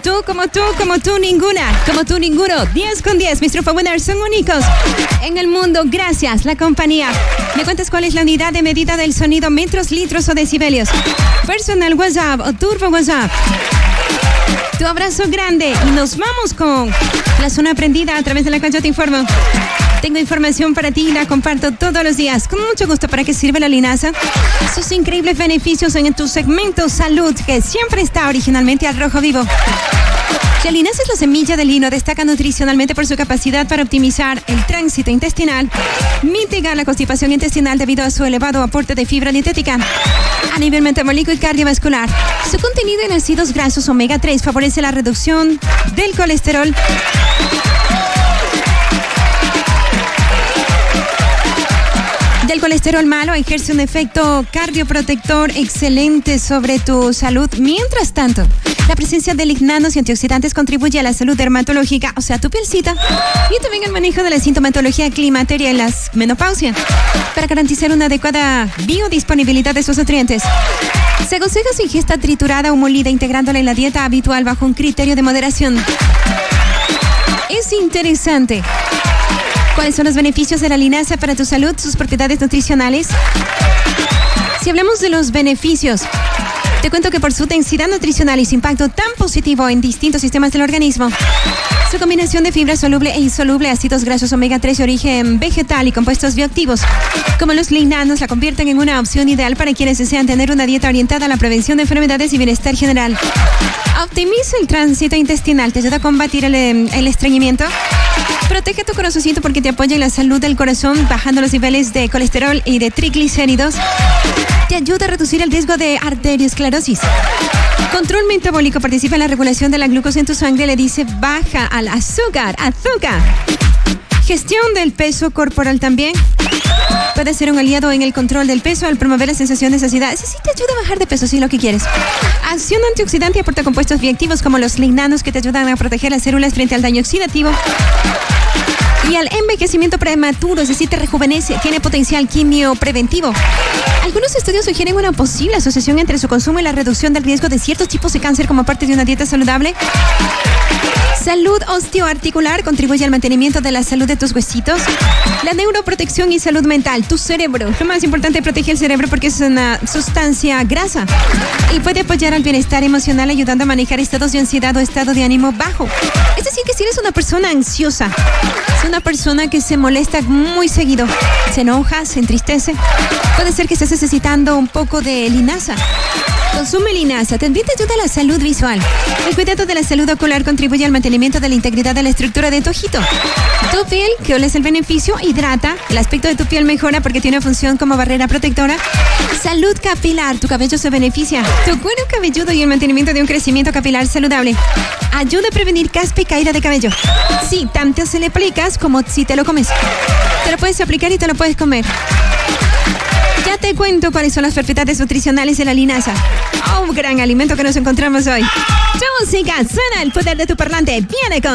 ninguna. Como tú, ninguno. 10 con 10. Mis Trufa Winners son únicos en el mundo. Gracias, la compañía. ¿Me cuentas cuál es la unidad de medida del sonido? Metros, litros o decibelios. Personal WhatsApp o Turbo WhatsApp. Tu abrazo grande y nos vamos con la zona prendida a través de la cual yo te informo. Tengo información para ti y la comparto todos los días. Con mucho gusto. ¿Para qué sirve la linaza? Sus increíbles beneficios en tu segmento salud, que siempre está originalmente al rojo vivo. La linaza es la semilla de lino. Destaca nutricionalmente por su capacidad para optimizar el tránsito intestinal, mitigar la constipación intestinal debido a su elevado aporte de fibra dietética a nivel metabólico y cardiovascular. Su contenido en ácidos grasos omega 3 favorece la reducción del colesterol malo, ejerce un efecto cardioprotector excelente sobre tu salud. Mientras tanto, la presencia de lignanos y antioxidantes contribuye a la salud dermatológica, o sea, tu pielcita, y también al manejo de la sintomatología climateria en la menopausia, para garantizar una adecuada biodisponibilidad de sus nutrientes. Se aconseja su ingesta triturada o molida, integrándola en la dieta habitual bajo un criterio de moderación. Es interesante. ¿Cuáles son los beneficios de la linaza para tu salud? Sus propiedades nutricionales. Si hablamos de los beneficios, te cuento que por su densidad nutricional y su impacto tan positivo en distintos sistemas del organismo, su combinación de fibra soluble e insoluble, ácidos grasos omega 3 de origen vegetal y compuestos bioactivos, como los lignanos, la convierten en una opción ideal para quienes desean tener una dieta orientada a la prevención de enfermedades y bienestar general. Optimiza el tránsito intestinal, te ayuda a combatir el estreñimiento. Protege tu corazoncito porque te apoya en la salud del corazón, bajando los niveles de colesterol y de triglicéridos. Te ayuda a reducir el riesgo de arteriosclerosis. Control metabólico, participa en la regulación de la glucosa en tu sangre, le dice baja al azúcar. Gestión del peso corporal también. Puede ser un aliado en el control del peso al promover la sensación de saciedad. Sí, te ayuda a bajar de peso, sí, lo que quieres. Acción antioxidante, aporta compuestos bioactivos como los lignanos que te ayudan a proteger las células frente al daño oxidativo y al envejecimiento prematuro, es decir, te rejuvenece, tiene potencial quimiopreventivo. Algunos estudios sugieren una posible asociación entre su consumo y la reducción del riesgo de ciertos tipos de cáncer como parte de una dieta saludable. Salud osteoarticular, contribuye al mantenimiento de la salud de tus huesitos. La neuroprotección y salud mental, tu cerebro. Lo más importante, protege el cerebro porque es una sustancia grasa y puede apoyar al bienestar emocional, ayudando a manejar estados de ansiedad o estado de ánimo bajo. Es decir, que si eres una persona ansiosa, es una persona que se molesta muy seguido, se enoja, se entristece, puede ser que estés necesitando un poco de linaza. Consume linaza, también te ayuda a la salud visual. El cuidado de la salud ocular contribuye al mantenimiento de la integridad de la estructura de tu ojito. Tu piel, que oles el beneficio, hidrata, el aspecto de tu piel mejora porque tiene función como barrera protectora. Salud capilar, tu cabello se beneficia. Tu cuero cabelludo y el mantenimiento de un crecimiento capilar saludable. Ayuda a prevenir caspa y caída de cabello. Sí, tanto se le aplicas como si te lo comes. Te lo puedes aplicar y te lo puedes comer. Ya te cuento cuáles son las propiedades nutricionales de la linaza. Un gran alimento que nos encontramos hoy. Tu música suena, el poder de tu parlante. Viene con